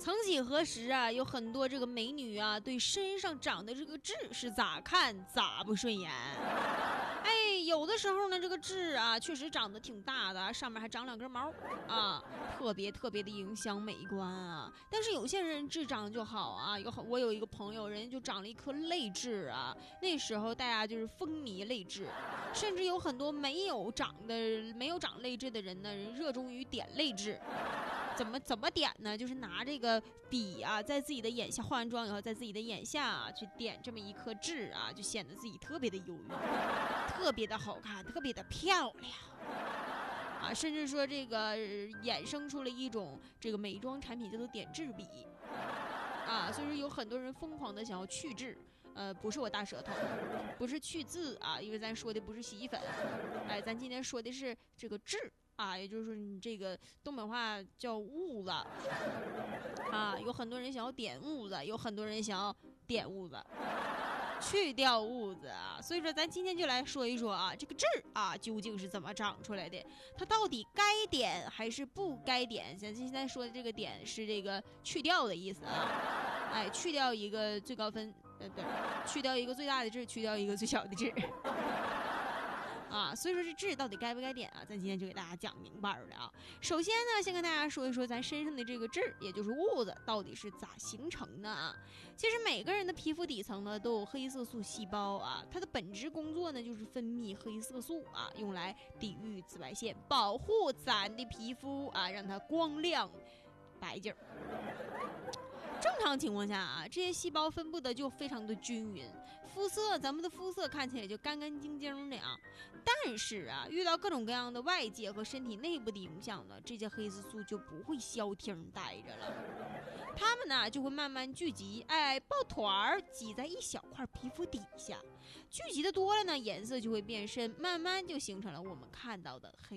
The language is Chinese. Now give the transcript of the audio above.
曾几何时啊，有很多这个美女啊，对身上长的这个痣是咋看咋不顺眼。哎，有的时候呢，这个痣啊，确实长得挺大的，上面还长2根毛啊，特别的影响美观啊。但是有些人痣长就好啊，我有一个朋友，人家就长了一颗泪痣啊，那时候大家就是风靡泪痣，甚至有很多没有长泪痣的人呢，热衷于点泪痣。怎么点呢？就是拿这个笔啊，在自己的眼下化完妆以后，在自己的眼下啊去点这么一颗痣啊，就显得自己特别的忧郁，特别的好看，特别的漂亮啊！甚至说这个衍生出了一种这个美妆产品叫做点痣笔啊，所以说有很多人疯狂的想要去痣。不是我大舌头，不是去痣啊，因为咱说的不是洗衣粉，哎，咱今天说的是这个痣。啊，也就是你这个东北话叫痦子啊，有很多人想要点痦子，有很多人想要点痦子，去掉痦子啊。所以说，咱今天就来说一说啊，这个痣啊究竟是怎么长出来的？它到底该点还是不该点？咱现在说的这个点是这个去掉的意思啊，哎，去掉一个最高分，对，去掉一个最大的痣，去掉一个最小的痣。啊，所以说这痣到底该不该点啊？咱今天就给大家讲明白了啊。首先呢，先跟大家说一说咱身上的这个痣，也就是痦子，到底是咋形成的啊？其实每个人的皮肤底层呢都有黑色素细胞啊，它的本质工作呢就是分泌黑色素啊，用来抵御紫外线，保护咱的皮肤啊，让它光亮白净。正常情况下啊，这些细胞分布的就非常的均匀，咱们的肤色看起来就干干净净的啊。但是啊，遇到各种各样的外界和身体内部的影响呢，这些黑色素就不会消停待着了，它们呢就会慢慢聚集，抱团儿挤在一小块皮肤底下，聚集的多了呢，颜色就会变深，慢慢就形成了我们看到的黑